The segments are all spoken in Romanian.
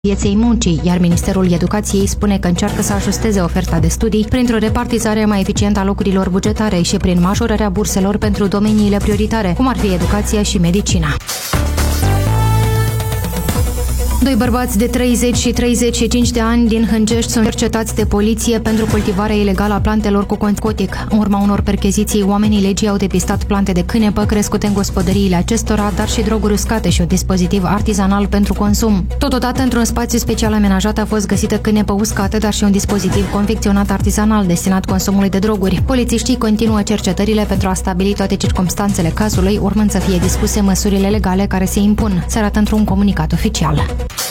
pieței muncii, iar Ministerul Educației spune că încearcă să ajusteze oferta de studii printr-o repartizare mai eficientă a locurilor bugetare și prin majorarea burselor pentru domeniile prioritare, cum ar fi educația și medicina. Doi bărbați de 30 și 35 de ani din Hângești sunt cercetați de poliție pentru cultivarea ilegală a plantelor cu narcotic. În urma unor percheziții, oamenii legii au depistat plante de cânepă crescute în gospodăriile acestora, dar și droguri uscate și un dispozitiv artizanal pentru consum. Totodată, într-un spațiu special amenajat a fost găsită cânepă uscată, dar și un dispozitiv confecționat artizanal destinat consumului de droguri. Polițiștii continuă cercetările pentru a stabili toate circumstanțele cazului, urmând să fie dispuse măsurile legale care se impun, se arată într-un comunicat oficial.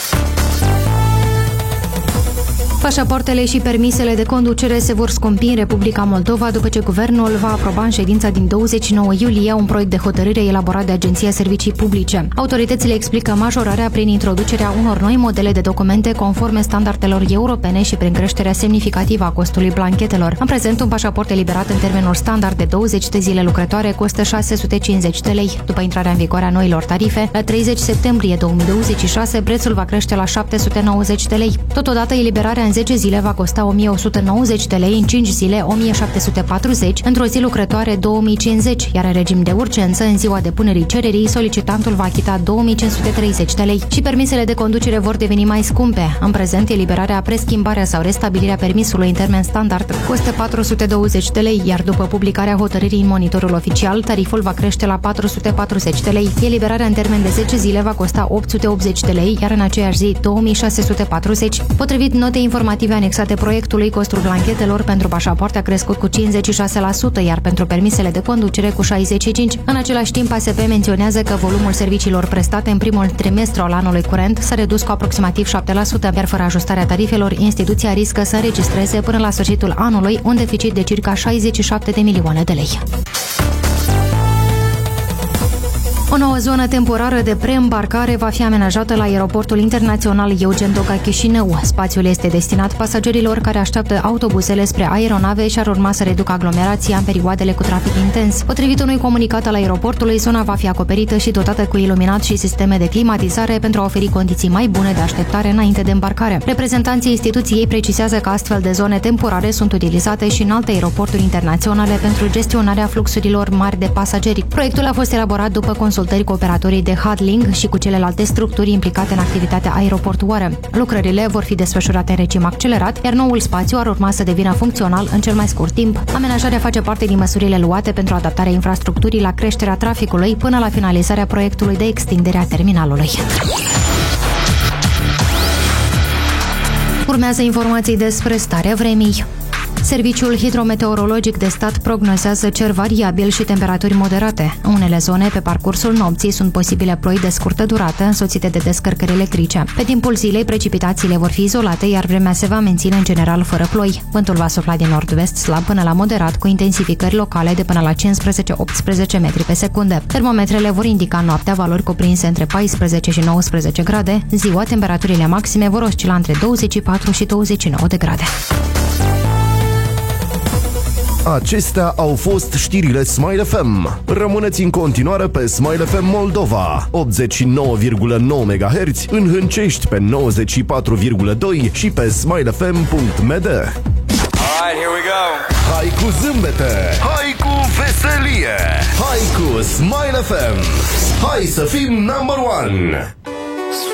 Pașapoartele și permisele de conducere se vor scumpi în Republica Moldova după ce guvernul va aproba în ședința din 29 iulie un proiect de hotărâre elaborat de Agenția Servicii Publice. Autoritățile explică majorarea prin introducerea unor noi modele de documente conforme standardelor europene și prin creșterea semnificativă a costului blanchetelor. În prezent, un pașaport eliberat în termenuri standard de 20 de zile lucrătoare costă 650 de lei. După intrarea în vigoare a noilor tarife, la 30 septembrie 2026, prețul va crește la 790 de lei. Totodată, eliberarea în 10 zile va costa 1190 de lei, în 5 zile 1740, într-o zi lucrătoare 2050, iar în regim de urgență, în ziua depunerii cererii, solicitantul va achita 2530 de lei și permisele de conducere vor deveni mai scumpe. În prezent, eliberarea, preschimbarea sau restabilirea permisului în termen standard costă 420 de lei, iar după publicarea hotărârii în monitorul oficial, tariful va crește la 440 de lei. Eliberarea în termen de 10 zile va costa 880 de lei, iar în aceeași zi 2640. Potrivit notei informative anexate proiectului, costul blanchetelor pentru pașapoarte a crescut cu 56%, iar pentru permisele de conducere cu 65%. În același timp, ASP menționează că volumul serviciilor prestate în primul trimestru al anului curent s-a redus cu aproximativ 7%, iar fără ajustarea tarifelor, instituția riscă să înregistreze până la sfârșitul anului un deficit de circa 67 de milioane de lei. O nouă zonă temporară de preîmbarcare va fi amenajată la aeroportul internațional Eugen Doga Chișinău. Spațiul este destinat pasagerilor care așteaptă autobuzele spre aeronave și ar urma să reducă aglomerația în perioadele cu trafic intens. Potrivit unui comunicat al aeroportului, zona va fi acoperită și dotată cu iluminat și sisteme de climatizare pentru a oferi condiții mai bune de așteptare înainte de îmbarcare. Reprezentanții instituției precizează că astfel de zone temporare sunt utilizate și în alte aeroporturi internaționale pentru gestionarea fluxurilor mari de pasageri. Proiectul a fost elaborat după consultări cu operatorii de handling și cu celelalte structuri implicate în activitatea aeroportuară. Lucrările vor fi desfășurate în regim accelerat, iar noul spațiu ar urma să devină funcțional în cel mai scurt timp. Amenajarea face parte din măsurile luate pentru adaptarea infrastructurii la creșterea traficului până la finalizarea proiectului de extindere a terminalului. Urmează informații despre starea vremii. Serviciul hidrometeorologic de stat prognozează cer variabil și temperaturi moderate. În unele zone, pe parcursul nopții, sunt posibile ploi de scurtă durată, însoțite de descărcări electrice. Pe timpul zilei, precipitațiile vor fi izolate, iar vremea se va menține în general fără ploi. Vântul va sufla din nord-vest slab până la moderat, cu intensificări locale de până la 15-18 metri pe secundă. Termometrele vor indica noaptea valori cuprinse între 14 și 19 grade. Ziua, temperaturile maxime vor oscila între 24 și 29 de grade. Acestea au fost știrile Smile FM. Rămâneți în continuare pe Smile FM Moldova, 89,9 MHz, în Hâncești pe 94,2 și pe smilefm.md. Alright, here we go. Hai cu zâmbete, hai cu veselie, hai cu Smile FM. Hai să fim number one.